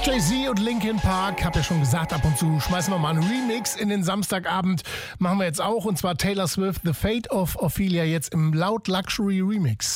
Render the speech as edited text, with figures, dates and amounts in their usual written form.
Jay-Z und Linkin Park, hab ja schon gesagt, ab und zu schmeißen wir mal einen Remix in den Samstagabend. Machen wir jetzt auch, und zwar Taylor Swift, The Fate of Ophelia, jetzt im Loud Luxury Remix.